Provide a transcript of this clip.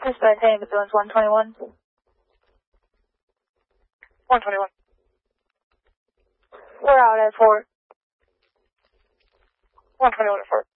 Dispatch ambulance 121. 121. We're out at 4. 121 at 4.